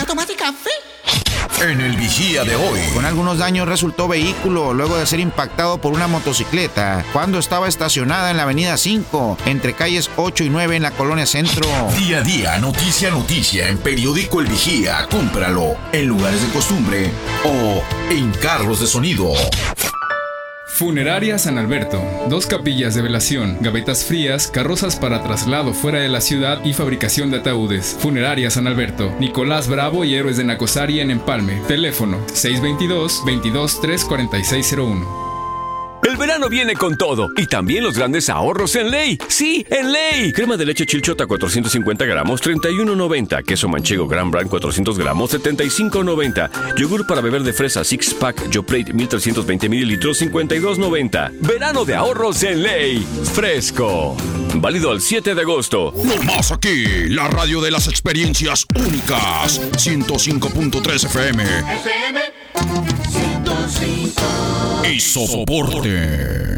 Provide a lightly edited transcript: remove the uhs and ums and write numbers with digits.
tomate café? En el Vigía de hoy. Con algunos daños resultó vehículo luego de ser impactado por una motocicleta cuando estaba estacionada en la avenida 5, entre calles 8 y 9 en la colonia Centro. Día a día, noticia a noticia en Periódico El Vigía. Cómpralo en lugares de costumbre o en carros de sonido. Funeraria San Alberto. 2 capillas de velación, gavetas frías, carrozas para traslado fuera de la ciudad y fabricación de ataúdes. Funeraria San Alberto. Nicolás Bravo y Héroes de Nacosari en Empalme. Teléfono 622-22-34601. El verano viene con todo y también los grandes ahorros en Ley. ¡Sí, en Ley! Crema de leche Chilchota 450 gramos, $31.90. Queso manchego Gran Brand 400 gramos, $75.90. Yogur para beber de fresa Six Pack Joprate 1320 mililitros, $52.90. Verano de ahorros en Ley. Fresco. Válido al 7 de agosto. No más aquí, la radio de las experiencias únicas. 105.3 FM. FM 105. Y soporte.